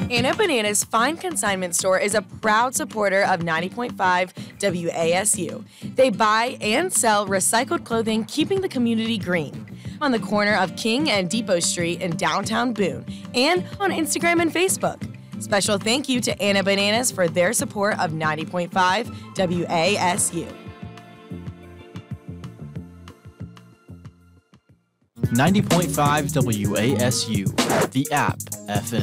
Anna Bananas Fine Consignment Store is a proud supporter of 90.5 WASU. They buy and sell recycled clothing, keeping the community green. On the corner of King and Depot Street in downtown Boone, and on Instagram and Facebook. Special thank you to Anna Bananas for their support of 90.5 WASU. 90.5 WASU, the app FM.